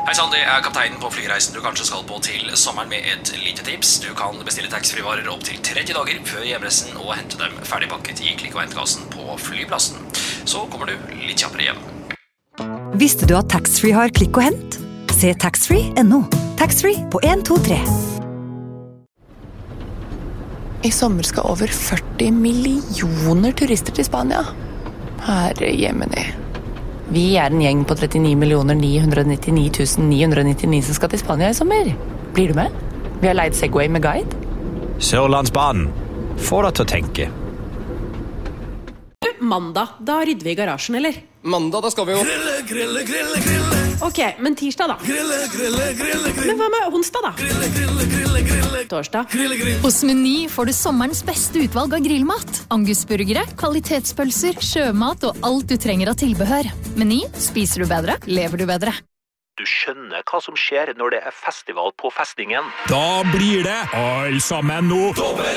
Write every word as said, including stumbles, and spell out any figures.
Hei sann, det er kapteinen på flyreisen du kanskje skal på til sommeren med et lite tips. Du kan bestille taxfree-varer opp til tretti dager før hjemreisen og hente dem ferdigpakket i klikk- og hentkassen på flyplassen. Så kommer du litt kjappere hjem. Visste du at taxfree har klikk og hent? Se taxfree punktum no. Taxfree på en to tre. I sommer skal over førti millioner turister til Spania. Herre jemini. Vi er en gjeng på trettini millioner ni hundre nittini tusen ni hundre nittini som skal til Spania i sommer. Blir du med? Vi har leid Segway med guide. Sørlandsbanen. Få deg til å tenke. Mandag, da rydder vi i garasjen, eller? Mandag, da skal vi jo Grille, grille, grille, grille. Ok, men tirsdag da? Grille, grille, grille, grille. Men hva med onsdag da? Grille, grille, grille, grille. Torsdag? Grille, grille. Hos Meny får du sommerens beste utvalg av grillmat. Angusburgere, kvalitetspølser, sjømat og alt du trenger av tilbehør. Meny, spiser du bedre, lever du bedre. Du skjønner hva som skjer når det er festival på festningen. Da blir det all sammen nå. Dobbel